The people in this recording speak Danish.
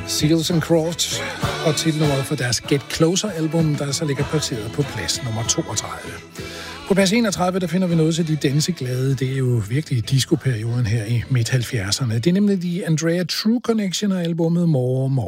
Seals and Crofts og titelnummeret for deres Get Closer-album, der så ligger placeret på plads nummer 32. På plads 31, der finder vi noget til de danseglade. Det er jo virkelig disco-perioden her i midt-70'erne. Det er nemlig de Andrea True Connection og albumet More.